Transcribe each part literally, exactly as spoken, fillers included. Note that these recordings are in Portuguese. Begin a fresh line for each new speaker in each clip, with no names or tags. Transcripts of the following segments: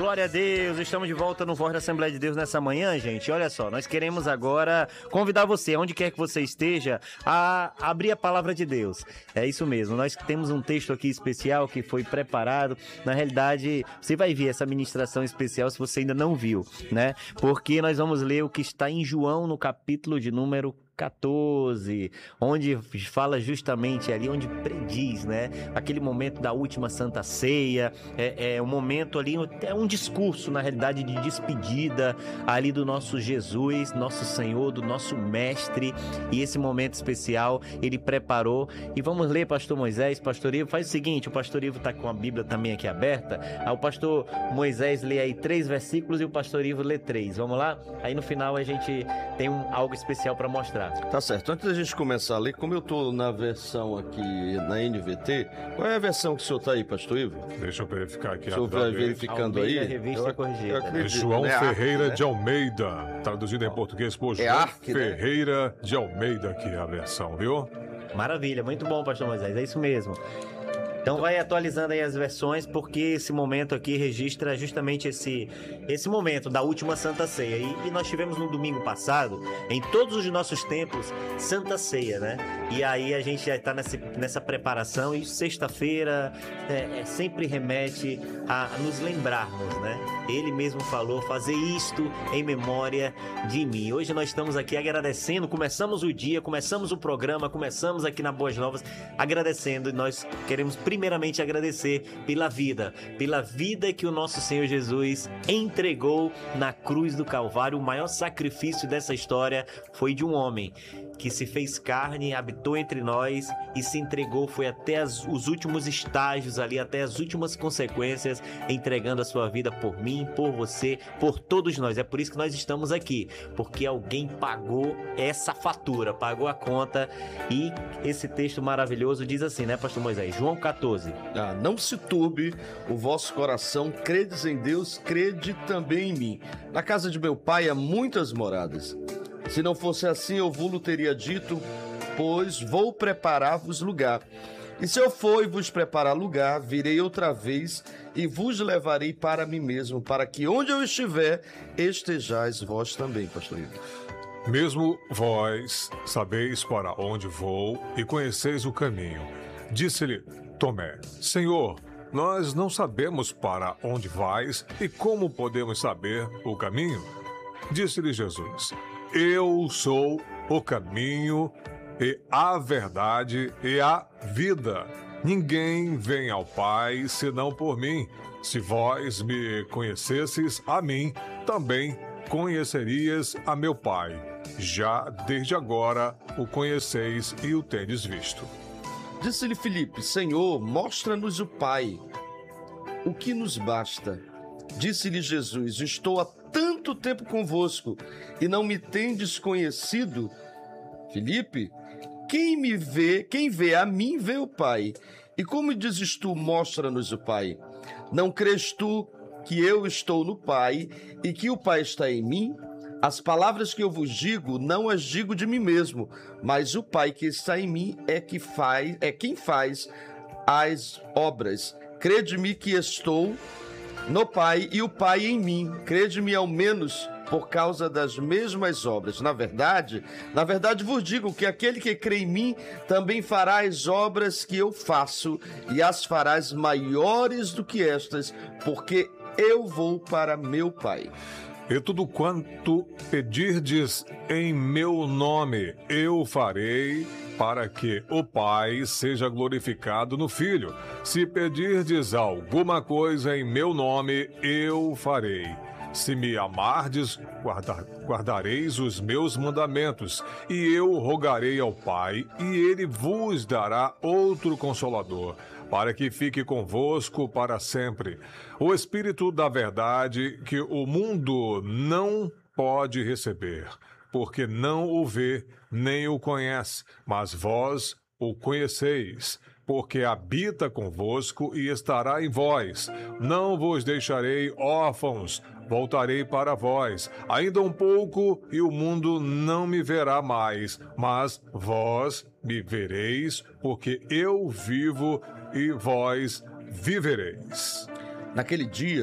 Glória a Deus, estamos de volta no Voz da Assembleia de Deus nessa manhã, gente. Olha só, nós queremos agora convidar você, onde quer que você esteja, a abrir a palavra de Deus. É isso mesmo, nós temos um texto aqui especial que foi preparado. Na realidade, você vai ver essa ministração especial se você ainda não viu, né? Porque nós vamos ler o que está em João no capítulo de número quatorze, onde fala justamente ali, onde prediz, né? Aquele momento da última Santa Ceia, é, é um momento ali, é um discurso, na realidade, de despedida ali do nosso Jesus, nosso Senhor, do nosso Mestre, e esse momento especial ele preparou. E vamos ler, pastor Moisés, pastor Ivo, faz o seguinte, o pastor Ivo está com a Bíblia também aqui aberta, aí o pastor Moisés lê aí três versículos e o pastor Ivo lê três, vamos lá? Aí no final a gente tem um, algo especial para mostrar.
Tá certo. Antes da gente começar a ler, como eu tô na versão aqui na N V T, qual é a versão que o senhor tá aí, pastor Ivo?
Deixa eu verificar aqui.
O senhor vai verificando
Almeida,
aí?
Revista
Eu,
Corrigida.
eu acredito,
É João
né?
Ferreira
Arque, né?
de Almeida, traduzido em português por João
Arque, né?
Ferreira de Almeida aqui a versão, viu?
Maravilha, muito bom, pastor Moisés, é isso mesmo. Então vai atualizando aí as versões, porque esse momento aqui registra justamente esse, esse momento da última Santa Ceia. E, e nós tivemos no domingo passado, em todos os nossos templos, Santa Ceia, né? E aí a gente já está nessa, nessa preparação, e sexta-feira é, é, sempre remete a, a nos lembrarmos, né? Ele mesmo falou, fazer isto em memória de mim. Hoje nós estamos aqui agradecendo, começamos o dia, começamos o programa, começamos aqui na Boas Novas, agradecendo, e nós queremos primeiramente agradecer pela vida, pela vida que o nosso Senhor Jesus entregou na cruz do Calvário. O maior sacrifício dessa história foi de um homem que se fez carne, habitou entre nós e se entregou, foi até as, os últimos estágios ali, até as últimas consequências, entregando a sua vida por mim, por você, por todos nós. É por isso que nós estamos aqui, porque alguém pagou essa fatura, pagou a conta. E esse texto maravilhoso diz assim, né, pastor Moisés? João quatorze.
Ah, não se turbe o vosso coração, credes em Deus, crede também em mim. Na casa de meu pai há muitas moradas. Se não fosse assim, eu vos teria dito, pois vou preparar-vos lugar. E se eu for e vos preparar lugar, virei outra vez e vos levarei para mim mesmo, para que onde eu estiver, estejais vós também, pastor Ivo.
Mesmo vós sabeis para onde vou e conheceis o caminho. Disse-lhe Tomé, Senhor, nós não sabemos para onde vais e como podemos saber o caminho? Disse-lhe Jesus, eu sou o caminho e a verdade e a vida. Ninguém vem ao Pai senão por mim. Se vós me conhecesseis a mim, também conhecerias a meu Pai. Já desde agora o conheceis e o tendes visto.
Disse-lhe Filipe, Senhor, mostra-nos o Pai. O que nos basta? Disse-lhe Jesus, estou há tanto tempo convosco e não me tendes conhecido? Filipe, quem me vê, quem vê a mim, vê o Pai. E como dizes tu, mostra-nos o Pai? Não crês tu que eu estou no Pai e que o Pai está em mim? As palavras que eu vos digo, não as digo de mim mesmo, mas o Pai que está em mim é, que faz, é quem faz as obras. Crede-me que estou no Pai e o Pai em mim. Crede-me ao menos por causa das mesmas obras. Na verdade, na verdade vos digo que aquele que crê em mim também fará as obras que eu faço e as farás maiores do que estas, porque eu vou para meu Pai.
E tudo quanto pedirdes em meu nome, eu farei, para que o Pai seja glorificado no Filho. Se pedirdes alguma coisa em meu nome, eu farei. Se me amardes, guarda, guardareis os meus mandamentos, e eu rogarei ao Pai, e ele vos dará outro Consolador, para que fique convosco para sempre. O Espírito da verdade que o mundo não pode receber, porque não o vê nem o conhece, mas vós o conheceis, porque habita convosco e estará em vós. Não vos deixarei órfãos, voltarei para vós. Ainda um pouco e o mundo não me verá mais, mas vós me vereis, porque eu vivo e vós vivereis.
Naquele dia,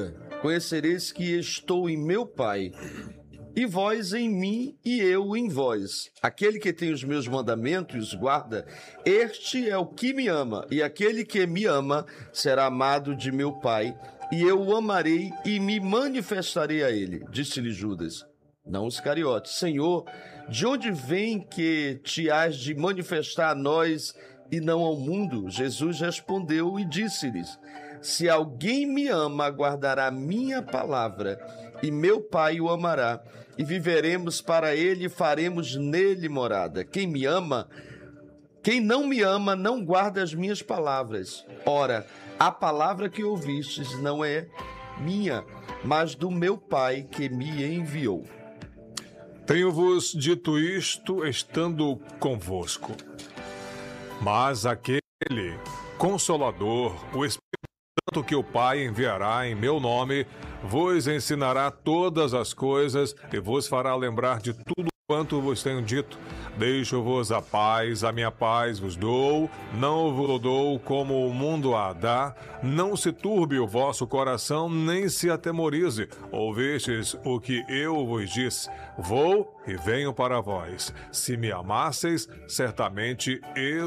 conhecereis que estou em meu Pai, e vós em mim e eu em vós. Aquele que tem os meus mandamentos e os guarda, este é o que me ama, e aquele que me ama será amado de meu Pai, e eu o amarei e me manifestarei a ele. Disse-lhe Judas, não Iscariote, Senhor, de onde vem que te has de manifestar a nós e não ao mundo? Jesus respondeu e disse-lhes, se alguém me ama, guardará minha palavra, e meu Pai o amará, e viveremos para ele e faremos nele morada. Quem me ama, quem não me ama, não guarda as minhas palavras. Ora, a palavra que ouvistes não é minha, mas do meu Pai que me enviou.
Tenho-vos dito isto estando convosco. Mas aquele Consolador, o Espírito Santo que o Pai enviará em meu nome, vos ensinará todas as coisas e vos fará lembrar de tudo quanto vos tenho dito. Deixo-vos a paz, a minha paz vos dou, não vos dou como o mundo a dá. Não se turbe o vosso coração, nem se atemorize. Ouvistes o que eu vos disse? Vou e venho para vós. Se me amasseis, certamente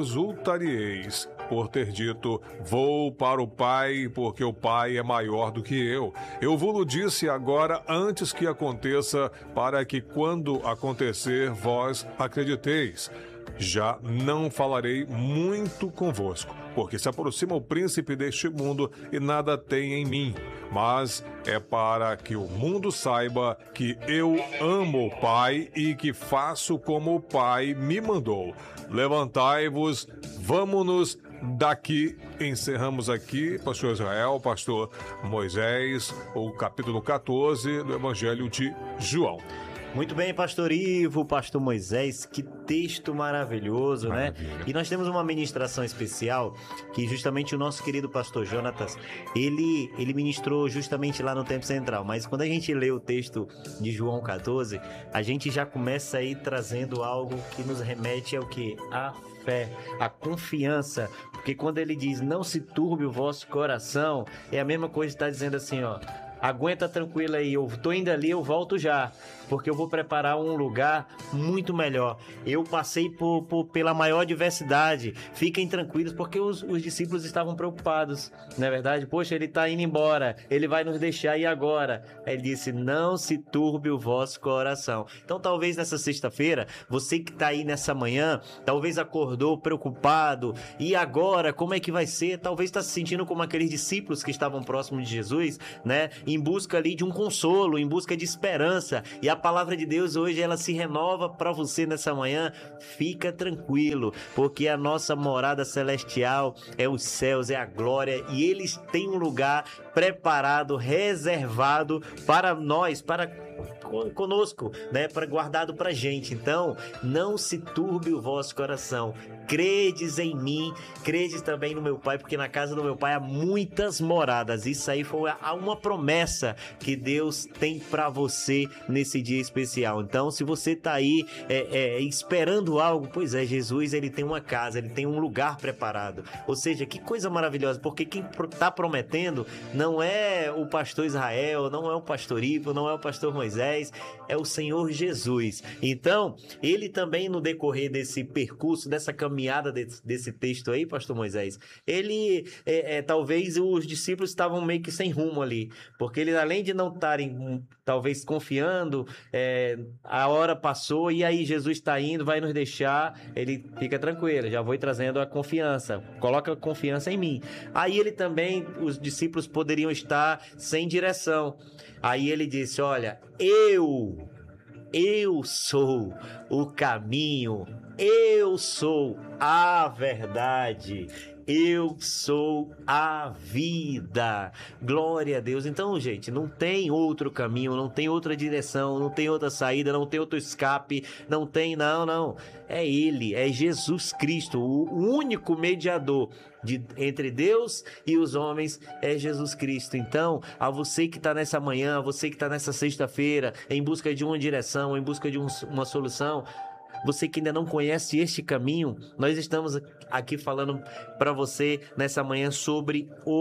exultaríeis por ter dito, vou para o Pai, porque o Pai é maior do que eu. Eu vos disse agora, antes que aconteça, para que quando acontecer, vós acrediteis. Já não falarei muito convosco, porque se aproxima o príncipe deste mundo e nada tem em mim. Mas é para que o mundo saiba que eu amo o Pai e que faço como o Pai me mandou. Levantai-vos, vamo-nos daqui. Encerramos aqui, pastor Israel, pastor Moisés, o capítulo quatorze do Evangelho de João.
Muito bem, pastor Ivo, pastor Moisés, que texto maravilhoso, Maravilha. né? E nós temos uma ministração especial que justamente o nosso querido pastor Jonatas, ele, ele ministrou justamente lá no Tempo Central, mas quando a gente lê o texto de João quatorze, a gente já começa aí trazendo algo que nos remete ao que? A fé, a confiança, porque quando ele diz, não se turbe o vosso coração, é a mesma coisa que está dizendo assim, ó, aguenta tranquilo aí, eu tô indo ali, eu volto já, porque eu vou preparar um lugar muito melhor. Eu passei por, por, pela maior diversidade, fiquem tranquilos, porque os, os discípulos estavam preocupados, não é verdade? Poxa, ele tá indo embora, ele vai nos deixar, e agora? Ele disse, não se turbe o vosso coração. Então talvez nessa sexta-feira, você que tá aí nessa manhã, talvez acordou preocupado, e agora, como é que vai ser? Talvez está se sentindo como aqueles discípulos que estavam próximos de Jesus, né? Em busca ali de um consolo, em busca de esperança, e a palavra de Deus hoje ela se renova para você nessa manhã. Fica tranquilo, porque a nossa morada celestial é os céus, é a glória, e eles têm um lugar preparado, reservado para nós, para conosco, né, para guardado para gente. Então, não se turbe o vosso coração. Credes em mim, credes também no meu Pai, porque na casa do meu Pai há muitas moradas. Isso aí foi uma promessa que Deus tem para você nesse dia especial. Então, se você tá aí é, é, esperando algo, pois é, Jesus, ele tem uma casa, ele tem um lugar preparado. Ou seja, que coisa maravilhosa, porque quem tá prometendo não é o pastor Israel, não é o pastor Ivo, não é o pastor Moisés, é o Senhor Jesus. Então, ele também no decorrer desse percurso, dessa caminhada desse, desse texto aí, pastor Moisés, ele, é, é, talvez os discípulos estavam meio que sem rumo ali, porque eles além de não estarem talvez confiando, é, a hora passou e aí Jesus está indo, vai nos deixar, ele fica tranquilo, já vou trazendo a confiança, coloca a confiança em mim. Aí ele também, os discípulos poderiam estar sem direção. Aí ele disse, olha, eu, eu sou o caminho, eu sou a verdade, eu sou a vida. Glória a Deus. Então, gente, não tem outro caminho, não tem outra direção, não tem outra saída, não tem outro escape, não tem, não, não. É Ele, é Jesus Cristo, o único mediador de, entre Deus e os homens é Jesus Cristo. Então, a você que está nessa manhã, a você que está nessa sexta-feira, em busca de uma direção, em busca de um, uma solução, você que ainda não conhece este caminho, nós estamos aqui falando para você nessa manhã sobre o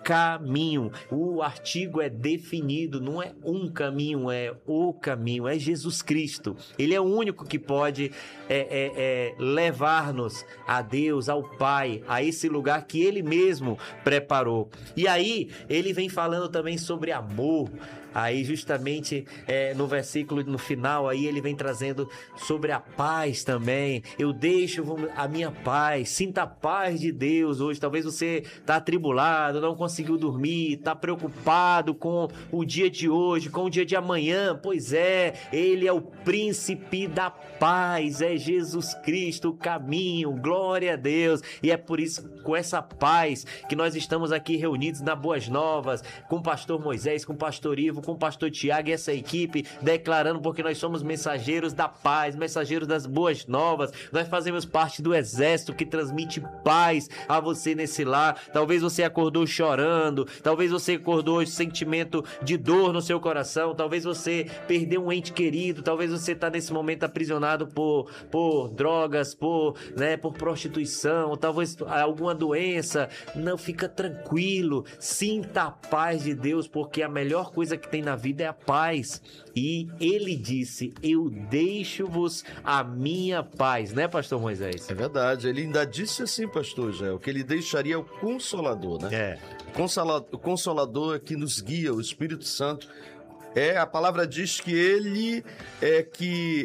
caminho. O artigo é definido, não é um caminho, é o caminho, é Jesus Cristo. Ele é o único que pode é, é, é, levar-nos a Deus, ao Pai, a esse lugar que Ele mesmo preparou. E aí, ele vem falando também sobre amor. Aí justamente é, no versículo no final aí ele vem trazendo sobre a paz também. Eu deixo a minha paz, sinta a paz de Deus hoje. Talvez você está atribulado, não conseguiu dormir, está preocupado com o dia de hoje, com o dia de amanhã. Pois é, ele é o príncipe da paz, é Jesus Cristo o caminho, glória a Deus. E é por isso, com essa paz, que nós estamos aqui reunidos na Boas Novas, com o pastor Moisés, com o pastor Ivo, com o pastor Tiago e essa equipe, declarando, porque nós somos mensageiros da paz, mensageiros das boas novas. Nós fazemos parte do exército que transmite paz a você nesse lar. Talvez você acordou chorando, talvez você acordou com sentimento de dor no seu coração, talvez você perdeu um ente querido, talvez você está nesse momento aprisionado por, por drogas, por, né, por prostituição, talvez alguma doença. Não, fica tranquilo, sinta a paz de Deus, porque a melhor coisa que tem na vida é a paz. E ele disse: eu deixo-vos a minha paz, né, pastor Moisés?
É verdade, ele ainda disse assim, pastor Jael, que ele deixaria o Consolador, né?
É.
O Consolador que nos guia, o Espírito Santo. É, a palavra diz que ele é que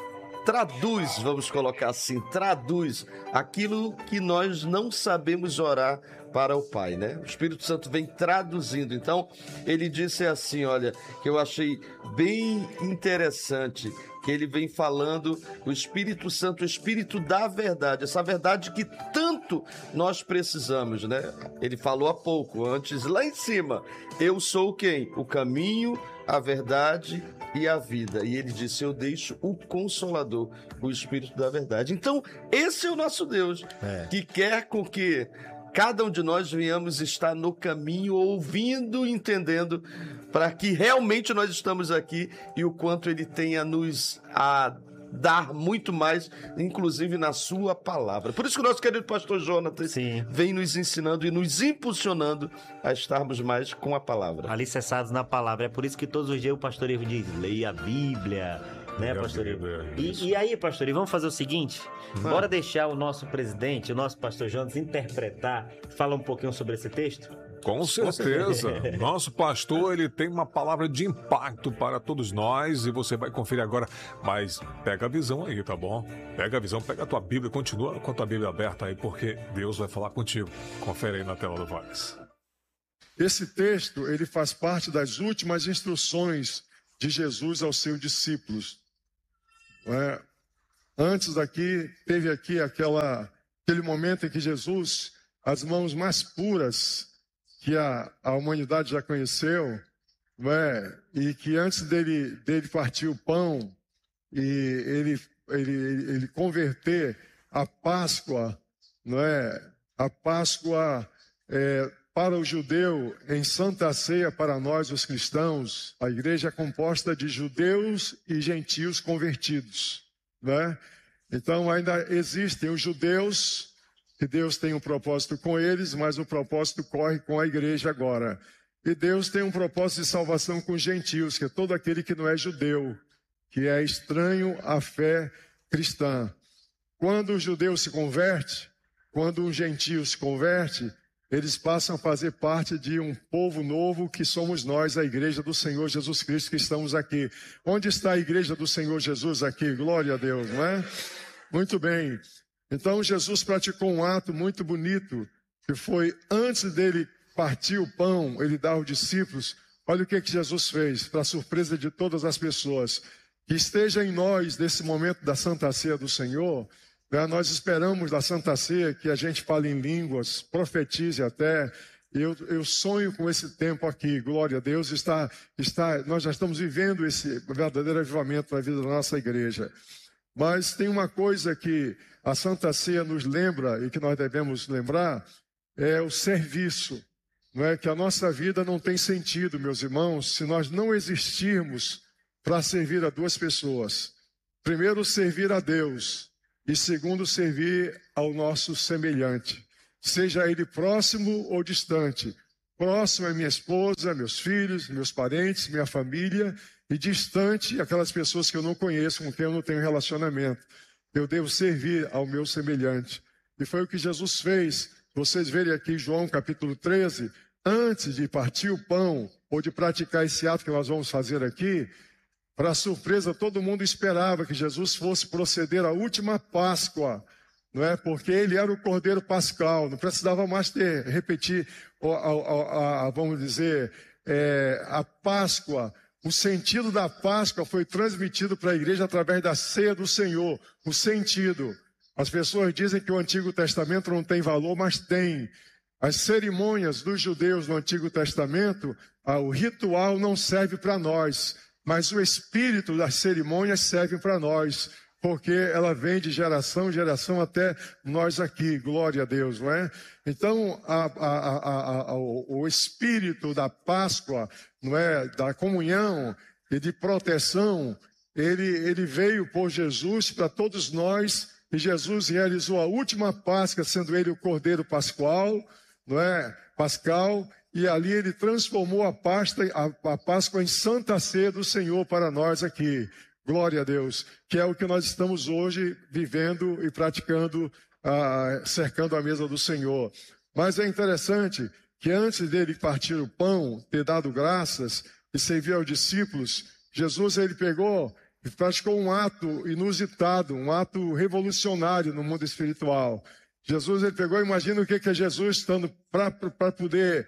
traduz, vamos colocar assim, traduz aquilo que nós não sabemos orar para o Pai, né? O Espírito Santo vem traduzindo. Então, ele disse assim, olha, que eu achei bem interessante, que ele vem falando, o Espírito Santo, o Espírito da verdade, essa verdade que tanto nós precisamos, né? Ele falou há pouco, antes, lá em cima, eu sou quem? O caminho, a verdade e a vida. E ele disse, eu deixo o Consolador, o Espírito da verdade. Então, esse é o nosso Deus, é. que quer com que cada um de nós venhamos estar no caminho, ouvindo, entendendo, para que realmente nós estamos aqui e o quanto ele tem a nos a dar muito mais, inclusive na sua palavra. Por isso que o nosso querido pastor Jonatas Sim. vem nos ensinando e nos impulsionando a estarmos mais com a palavra.
Alicerçados na palavra. É por isso que todos os dias o pastor Ivo diz, leia a Bíblia, né, pastor Ivo? E, e aí, pastor Ivo, vamos fazer o seguinte? Ah. Bora deixar o nosso presidente, o nosso pastor Jonas, interpretar, falar um pouquinho sobre esse texto?
Com certeza. Nosso pastor, ele tem uma palavra de impacto para todos nós e você vai conferir agora. Mas pega a visão aí, tá bom? Pega a visão, pega a tua Bíblia, continua com a tua Bíblia aberta aí, porque Deus vai falar contigo. Confere aí na tela do Voz.
Esse texto, ele faz parte das últimas instruções de Jesus aos seus discípulos. É, antes daqui, teve aqui aquela, aquele momento em que Jesus, as mãos mais puras que a, a humanidade já conheceu, não é? E que antes dele, dele partir o pão e ele, ele, ele converter a Páscoa, não é? A Páscoa é, para o judeu em Santa Ceia, para nós os cristãos, a igreja é composta de judeus e gentios convertidos, não é? Então ainda existem os judeus, que Deus tem um propósito com eles, mas o propósito corre com a igreja agora. E Deus tem um propósito de salvação com os gentios, que é todo aquele que não é judeu, que é estranho à fé cristã. Quando o judeu se converte, quando um gentio se converte, eles passam a fazer parte de um povo novo que somos nós, a igreja do Senhor Jesus Cristo, que estamos aqui. Onde está a igreja do Senhor Jesus aqui? Glória a Deus, não é? Muito bem. Então, Jesus praticou um ato muito bonito, que foi, antes dele partir o pão, ele dar aos discípulos, olha o que, que Jesus fez, para a surpresa de todas as pessoas. Que esteja em nós, nesse momento da Santa Ceia do Senhor, né, nós esperamos da Santa Ceia que a gente fale em línguas, profetize até. Eu, eu sonho com esse tempo aqui, glória a Deus, está, está, nós já estamos vivendo esse verdadeiro avivamento na vida da nossa igreja. Mas tem uma coisa que a Santa Ceia nos lembra e que nós devemos lembrar, é o serviço. Não é que a nossa vida não tem sentido, meus irmãos, se nós não existirmos para servir a duas pessoas. Primeiro, servir a Deus e segundo, servir ao nosso semelhante, seja ele próximo ou distante. próximo é minha esposa, meus filhos, meus parentes, minha família, e distante, aquelas pessoas que eu não conheço, com quem eu não tenho relacionamento. Eu devo servir ao meu semelhante. E foi o que Jesus fez. Vocês verem aqui João capítulo treze, antes de partir o pão, ou de praticar esse ato que nós vamos fazer aqui, para surpresa, todo mundo esperava que Jesus fosse proceder à última Páscoa, não é? Porque ele era o Cordeiro Pascal, não precisava mais ter, repetir, a, a, a, vamos dizer, é, a Páscoa. O sentido da Páscoa foi transmitido para a igreja através da ceia do Senhor. O sentido. As pessoas dizem que o Antigo Testamento não tem valor, mas tem. As cerimônias dos judeus no Antigo Testamento, o ritual não serve para nós, mas o espírito das cerimônias serve para nós, porque ela vem de geração em geração até nós aqui, glória a Deus, não é? Então, a, a, a, a, o, o espírito da Páscoa, não é, da comunhão e de proteção, ele, ele veio por Jesus para todos nós, e Jesus realizou a última Páscoa, sendo ele o Cordeiro Pascual, não é, Pascal, e ali ele transformou a, pasta, a, a Páscoa em Santa Ceia do Senhor para nós aqui. Glória a Deus, que é o que nós estamos hoje vivendo e praticando, ah, cercando a mesa do Senhor. Mas é interessante que antes dele partir o pão, ter dado graças e servir aos discípulos, Jesus ele pegou e praticou um ato inusitado, um ato revolucionário no mundo espiritual. Jesus ele pegou, imagina o que é Jesus estando para poder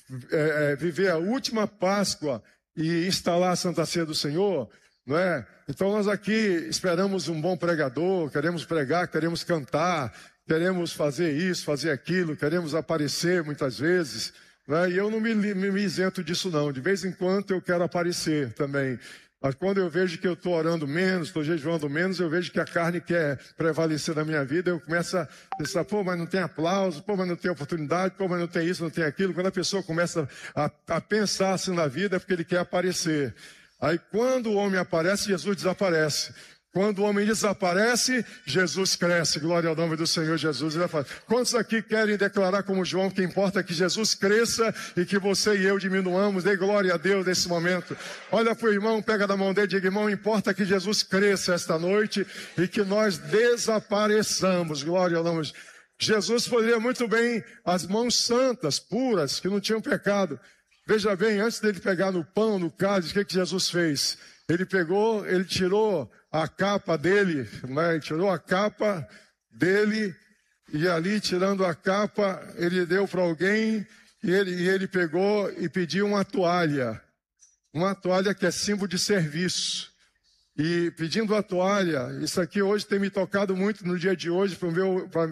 é, viver a última Páscoa e instalar a Santa Ceia do Senhor, não é? Então nós aqui esperamos um bom pregador, queremos pregar, queremos cantar, queremos fazer isso, fazer aquilo, queremos aparecer muitas vezes, não é? E eu não me, me, me isento disso não, de vez em quando eu quero aparecer também. Mas quando eu vejo que eu estou orando menos, estou jejuando menos, eu vejo que a carne quer prevalecer na minha vida, eu começo a pensar, pô, mas não tem aplauso, pô, mas não tem oportunidade, pô, mas não tem isso, não tem aquilo. Quando a pessoa começa a, a pensar assim na vida, é porque ele quer aparecer. Aí quando o homem aparece, Jesus desaparece. Quando o homem desaparece, Jesus cresce. Glória ao nome do Senhor Jesus. Quantos aqui querem declarar como João que importa que Jesus cresça e que você e eu diminuamos? Dê glória a Deus nesse momento. Olha para o irmão, pega da mão dele e diga, irmão, importa que Jesus cresça esta noite e que nós desapareçamos. Glória ao nome de Jesus. Jesus poderia muito bem as mãos santas, puras, que não tinham pecado. Veja bem, antes dele pegar no pão, no cálice, o que, que Jesus fez? Ele pegou, ele tirou a capa dele, né? Tirou a capa dele e ali, tirando a capa, ele deu para alguém e ele, e ele pegou e pediu uma toalha. Uma toalha que é símbolo de serviço. E pedindo a toalha, isso aqui hoje tem me tocado muito no dia de hoje para o meu... Pra